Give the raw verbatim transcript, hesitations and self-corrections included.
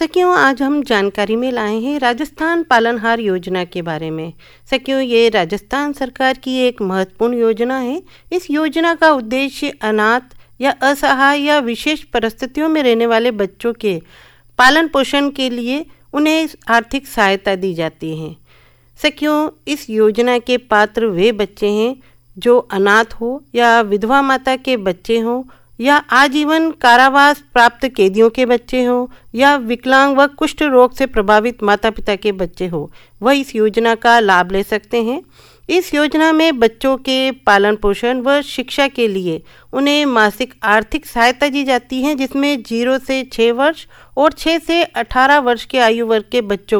सखियों, आज हम जानकारी में लाए हैं राजस्थान पालनहार योजना के बारे में। सखियों, ये राजस्थान सरकार की एक महत्वपूर्ण योजना है। इस योजना का उद्देश्य अनाथ या असहाय या विशेष परिस्थितियों में रहने वाले बच्चों के पालन पोषण के लिए उन्हें आर्थिक सहायता दी जाती है। सखियों, इस योजना के पात्र वे बच्चे हैं जो अनाथ हो या विधवा माता के बच्चे हों या आजीवन कारावास प्राप्त कैदियों के बच्चे हों या विकलांग व कुष्ठ रोग से प्रभावित माता पिता के बच्चे हों, वह इस योजना का लाभ ले सकते हैं। इस योजना में बच्चों के पालन पोषण व शिक्षा के लिए उन्हें मासिक आर्थिक सहायता दी जाती है, जिसमें जीरो से छः वर्ष और छः से अठारह वर्ष के आयु वर्ग के बच्चों